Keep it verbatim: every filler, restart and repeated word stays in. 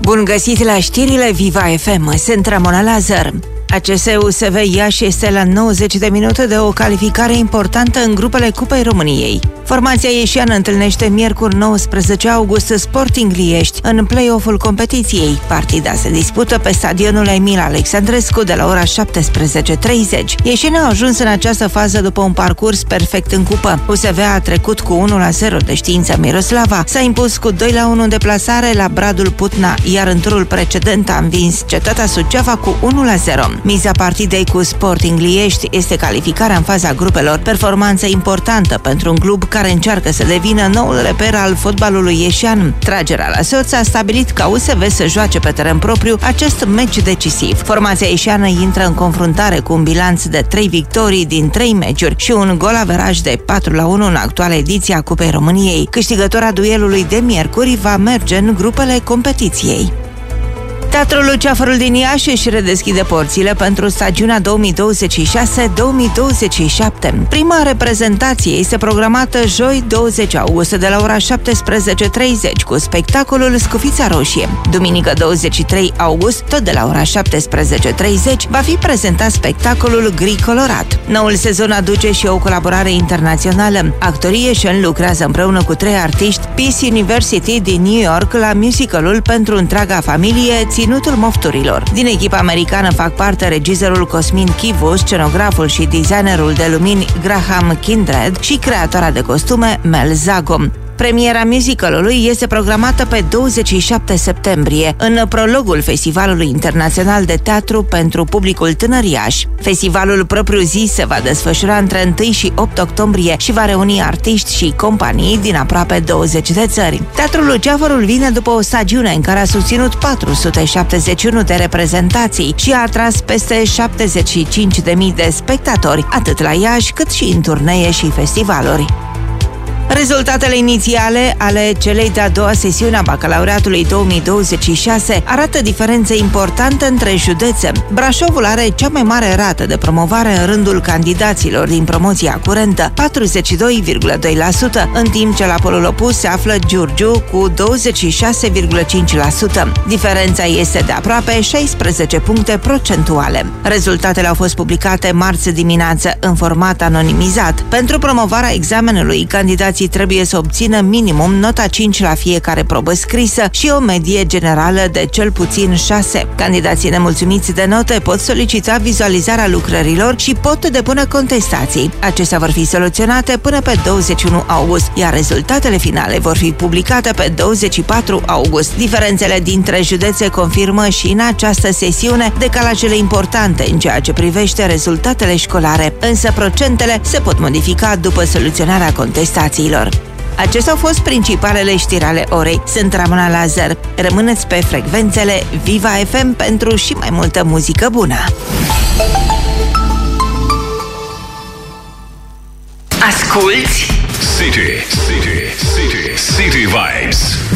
Bun găsit la știrile Viva F M, sunt Ramona Lazar. A C S U S V Iași este la nouăzeci de minute de o calificare importantă în grupele Cupei României. Formația ieșeană întâlnește miercuri nouăsprezece august Sporting Liești în play-off-ul competiției. Partida se dispută pe stadionul Emil Alexandrescu de la ora șaptesprezece treizeci. Ieșenii au ajuns în această fază după un parcurs perfect în cupă. U S V a trecut cu unu la zero de Știința Miroslava, s-a impus cu doi la unu în deplasare la Bradul Putna, iar în turul precedent a învins Cetatea Suceava cu unu la zero. Miza partidei cu Sporting Liești este calificarea în faza grupelor, performanță importantă pentru un club care încearcă să devină noul reper al fotbalului ieșean. Tragerea la soț a stabilit ca U S V să joace pe teren propriu acest meci decisiv. Formația ieșeană intră în confruntare cu un bilanț de trei victorii din trei meciuri și un golaveraj de patru la unu în actuala ediție a Cupei României. Câștigătora duelului de miercuri va merge în grupele competiției. Teatrul Luceafărul din Iași își redeschide porțile pentru stagiunea două mii douăzeci și șase două mii douăzeci și șapte. Prima reprezentație este programată joi douăzeci august de la ora șaptesprezece treizeci cu spectacolul Scufița Roșie. Duminică douăzeci și trei august, tot de la ora șaptesprezece treizeci, va fi prezentat spectacolul Gri Colorat. Noul sezon aduce și o colaborare internațională. Actorii ieșeni lucrează împreună cu trei artiști Peace University din New York la musicalul pentru întreaga familie Ținutul Mofturilor. Din echipa americană fac parte regizorul Cosmin Chivu, scenograful și designerul de lumini Graham Kindred și creatoarea de costume Mel Zago. Premiera musicalului este programată pe douăzeci și șapte septembrie, în prologul Festivalului Internațional de Teatru pentru publicul tânăriaș. Festivalul propriu-zis se va desfășura între întâi și opt octombrie și va reuni artiști și companii din aproape douăzeci de țări. Teatrul Luceafărul vine după o stagiune în care a susținut patru sute șaptezeci și unu de reprezentații și a atras peste șaptezeci și cinci de mii de spectatori, atât la Iași cât și în turnee și festivaluri. Rezultatele inițiale ale celei de-a doua sesiuni a bacalaureatului două mii douăzeci și șase arată diferențe importante între județe. Brașovul are cea mai mare rată de promovare în rândul candidaților din promoția curentă, patruzeci și doi virgulă doi la sută, în timp ce la polul opus se află Giurgiu cu douăzeci și șase virgulă cinci la sută. Diferența este de aproape șaisprezece puncte procentuale. Rezultatele au fost publicate marți dimineață în format anonimizat. Pentru promovarea examenului, candidații trebuie să obțină minimum nota cinci la fiecare probă scrisă și o medie generală de cel puțin șase. Candidații nemulțumiți de note pot solicita vizualizarea lucrărilor și pot depune contestații. Acestea vor fi soluționate până pe douăzeci și unu august, iar rezultatele finale vor fi publicate pe douăzeci și patru august. Diferențele dintre județe confirmă și în această sesiune decalajele importante în ceea ce privește rezultatele școlare, însă procentele se pot modifica după soluționarea contestațiilor. Acestea au fost principalele știri ale orei. Sunt Ramona Lazar. Rămâneți pe frecvențele Viva F M pentru și mai multă muzică bună. Asculți City, City, City, City Vibes.